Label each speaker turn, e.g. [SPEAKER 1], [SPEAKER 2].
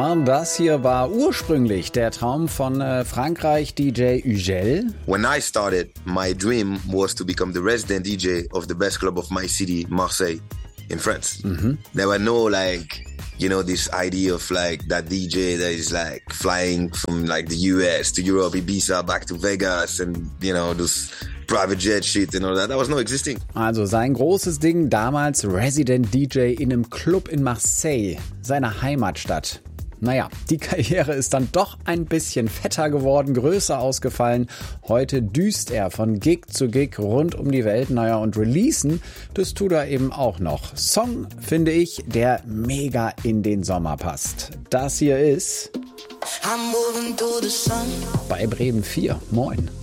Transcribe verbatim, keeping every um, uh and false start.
[SPEAKER 1] Herren, das hier war ursprünglich der Traum von äh, Frankreich-D J Ugel.
[SPEAKER 2] When I started, my dream was to become the resident D J of the best club of my city, Marseille, in France. Mm-hmm. There were no like, you know, this idea of like that D J that is like flying from like the U S to Europe, Ibiza, back to Vegas and, you know, those private jet shit and all that. That was no existing.
[SPEAKER 1] Also sein großes Ding damals Resident D J in einem Club in Marseille, seiner Heimatstadt. Naja, die Karriere ist dann doch ein bisschen fetter geworden, größer ausgefallen. Heute düst er von Gig zu Gig rund um die Welt. Naja, und releasen, das tut er eben auch noch. Song, finde ich, der mega in den Sommer passt. Das hier ist bei Bremen vier. Moin.